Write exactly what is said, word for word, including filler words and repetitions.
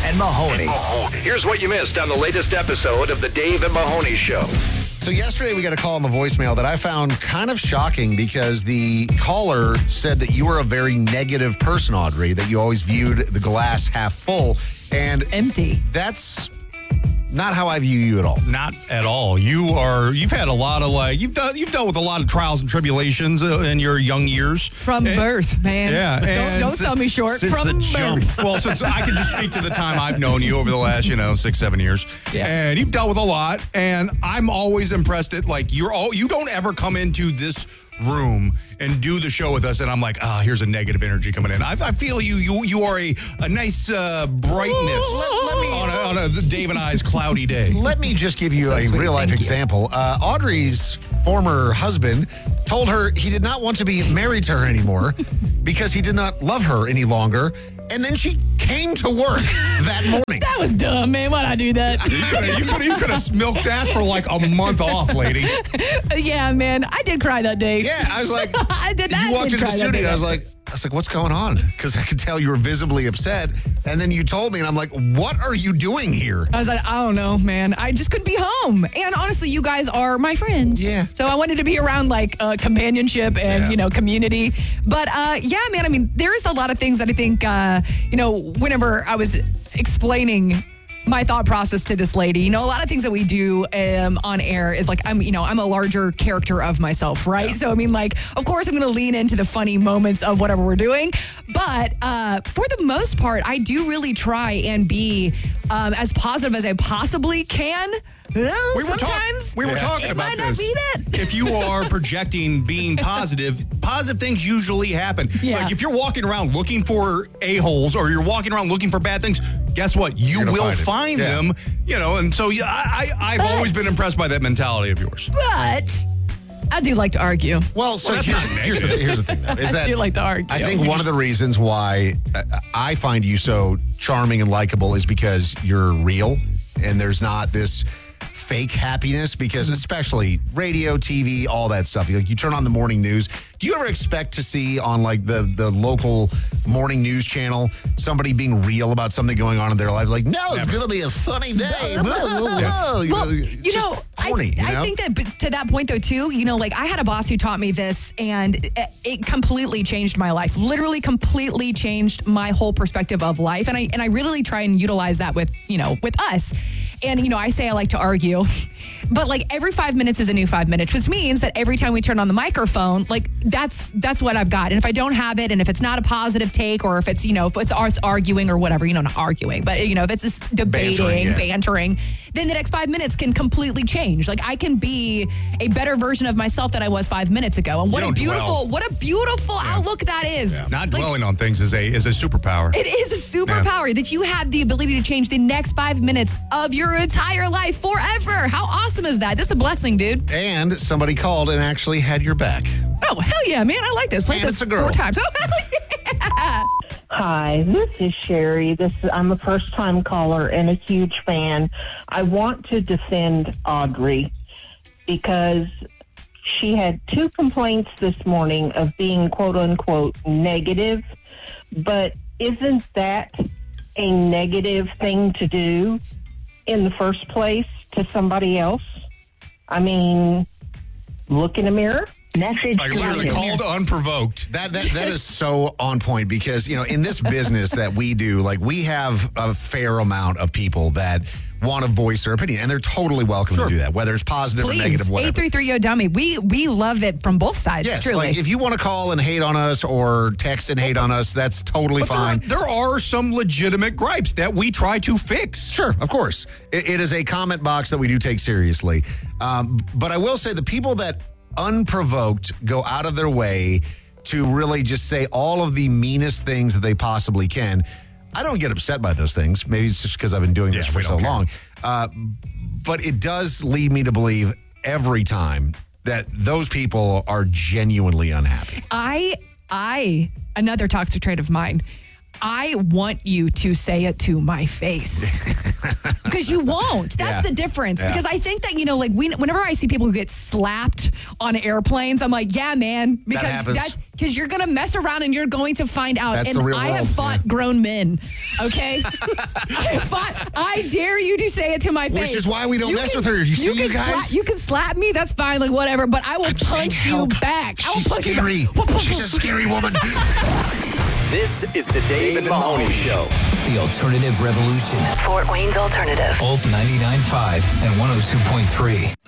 and Mahoney. Here's what you missed on the latest episode of the Dave and Mahoney Show. So yesterday we got a call on the voicemail that I found kind of shocking because the caller said that you were a very negative person, Audrey, that you always viewed the glass half full. And empty. That's not how I view you at all. Not at all. You are. You've had a lot of like. You've done. You've dealt with a lot of trials and tribulations uh, in your young years. From and, birth, man. Yeah. Don't, don't since, sell me short. Since From the birth. jump. Well, since I can just speak to the time I've known you over the last, you know, six, seven years, Yeah. and you've dealt with a lot. And I'm always impressed at like you're all. You don't ever come into this room and do the show with us, and I'm like, ah, oh, here's a negative energy coming in. I, I feel you. You you are a a nice uh, brightness Let- let me- on, a, on a Dave and I's cloudy day. Let me just give you So a sweet. real life Thank you. example. Uh, Audrey's former husband told her he did not want to be married to her anymore because he did not love her any longer. And then she came to work that morning. That was dumb, man. Why'd I do that? You could have you could you could have milked that for like a month off, lady. Yeah, man. I did cry that day. Yeah, I was like, I did that. you walked did into the cry that studio. day. I was like, I was like, what's going on? Because I could tell you were visibly upset. And then you told me, and I'm like, what are you doing here? I was like, I don't know, man. I just couldn't be home. And honestly, you guys are my friends. Yeah. So I wanted to be around like uh, companionship and, Yeah. you know, community. But uh, yeah, man, I mean, there's a lot of things that I think, uh, you know, whenever I was explaining my thought process to this lady, you know, a lot of things that we do um, on air is like, I'm, you know, I'm a larger character of myself, right? Yeah. So, I mean, like, of course, I'm going to lean into the funny moments of whatever we're doing. But uh, for the most part, I do really try and be um, as positive as I possibly can. Well, We were, talk- sometimes we were Yeah. talking it about might not this. be that. If you are projecting being positive, positive things usually happen. Yeah. Like if you're walking around looking for a-holes or you're walking around looking for bad things, guess what? You You're gonna will find find, it. Yeah. them. You know, and so yeah, I, I, I've But- always been impressed by that mentality of yours. But I do like to argue. Well, so Well, that's here's, not here's, the, here's the thing, though. Is I that do like to argue. I think one of the reasons why uh, I find you so charming and likable is because you're real and there's not this fake happiness, because especially radio, T V, all that stuff. Like you turn on the morning news. Do you ever expect to see on like the, the local morning news channel somebody being real about something going on in their life? Like, no, it's Never. going to be a sunny day. Yeah. You Well, know, it's you just know, corny, I, you know? I think that but to that point though too, you know, like I had a boss who taught me this, and it, it completely changed my life. Literally, completely changed my whole perspective of life, and I and I really try and utilize that with you know with us. And you know, I say I like to argue, but like every five minutes is a new five minutes, which means that every time we turn on the microphone, like that's that's what I've got. And if I don't have it, and if it's not a positive take, or if it's you know if it's us arguing or whatever, you know, not arguing, but you know if it's just debating, Bantering, yeah. bantering, then the next five minutes can completely change. Like I can be a better version of myself than I was five minutes ago. And what a don't beautiful, dwell. what a beautiful outlook that is. Not Like, dwelling on things is a is a superpower. it is a superpower that you have the ability to change the next five minutes of your entire life forever. How awesome is that? That's a blessing, dude. And somebody called and actually had your back. Oh, hell yeah, man. I like this. Play And this it's a girl. four times. Oh, hell yeah. Hi, this is Sherry. This I'm a first-time caller and a huge fan. I want to defend Audrey because she had two complaints this morning of being quote-unquote negative, but isn't that a negative thing to do in the first place to somebody else? I mean, look in a mirror. Message Like literally deleted. called unprovoked. That, that that is so on point, because you know in this business that we do, like we have a fair amount of people that want to voice their opinion, and they're totally welcome Sure. to do that, whether it's positive or Please, negative, whatever. eight three three yo dummy. We we love it from both sides, Yes, truly. like if you want to call and hate on us or text and hate on us, that's totally But fine. there, there are some legitimate gripes that we try to fix. Sure, of course. It, it is a comment box that we do take seriously. Um, but I will say the people that unprovoked go out of their way to really just say all of the meanest things that they possibly can. I don't get upset by those things. Maybe it's just because I've been doing this Yeah, for we so don't care. long. Uh, but it does lead me to believe every time that those people are genuinely unhappy. I, I, another toxic trait of mine, I want you to say it to my face. Because you won't. That's Yeah. the difference. Yeah. Because I think that, you know, like we, whenever I see people who get slapped on airplanes, I'm like, yeah, man. Because happens. that's because you're going to mess around and you're going to find out. That's and the real I have world. fought Yeah. grown men. Okay? I have fought. I dare you to say it to my face. Which is why we don't You mess can- with her. You see, you can guys? Slap, you can slap me. That's fine. Like, whatever. But I will I'm saying punch you help. back. I will She's punch scary. you back. She's a scary woman. This is the Dave and Mahoney Show. The Alternative Revolution. Fort Wayne's Alternative. Alt ninety-nine point five and one oh two point three.